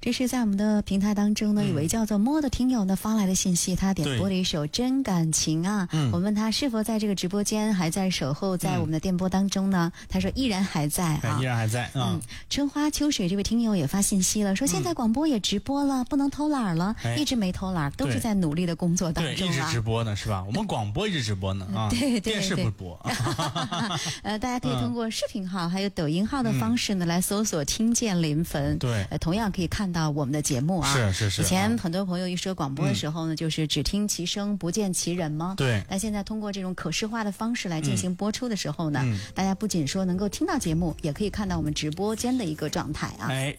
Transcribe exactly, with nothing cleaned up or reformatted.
这是在我们的平台当中呢，有位叫做摸的听友呢发来的信息，他点播了一首《真感情》啊。嗯，我问他是否在这个直播间还在守候在我们的电波当中呢？嗯、他说依然还在啊， 依然还在啊。 嗯，春花秋水这位听友也发信息了，说现在广播也直播了，嗯、不能偷懒了，一直没偷懒，都是在努力的工作当中啊。 对，一直直播呢，是吧？我们广播一直直播呢啊， 对对对， 电视不播。 呃，大家可以通过视频号还有抖音号的方式呢、嗯、来搜索“听见临汾”， 对， 呃，同样可以看到我们的节目啊。 是是是。 以前很多朋友一说广播的时候呢，嗯、就是只听其声不见其人吗？ 对。 但现在通过这种可视化的方式来进行播出的时候呢，嗯、大家不仅说能够听到节目，也可以看到我们直播间的一个状态啊。 哎。